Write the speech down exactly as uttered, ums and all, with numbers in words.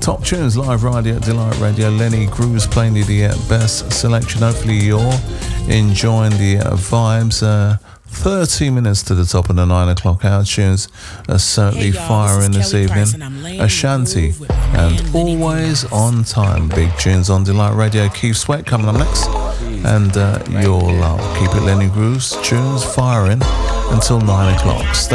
Top tunes, live radio, Delight Radio. Lenny Grooves playing the uh, best selection. Hopefully you're enjoying the uh, vibes. Uh, thirty minutes to the top of the nine o'clock hour. Tunes are certainly hey firing this, this Price, evening. Ashanti and Always on Time. Big tunes on Delight Radio. Keith Sweat coming up next. And uh, Your Love. Keep it Lenny Grooves. Tunes firing until nine o'clock. Stay